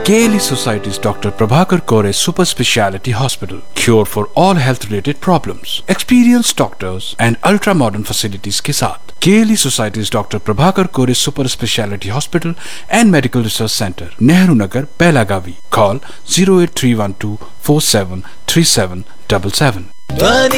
KLE Society's Dr. Prabhakar Kore Super Speciality Hospital. Cure for all health related problems. Experienced doctors and ultra modern facilities के साथ KLE Society's Dr. Prabhakar Kore Super Speciality Hospital and Medical Research Center, Nehru Nagar, Belagavi. Call 08312 473777.